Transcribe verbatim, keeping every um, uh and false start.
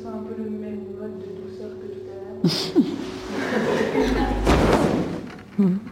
sent un peu le même mode de douceur que tout à l'heure.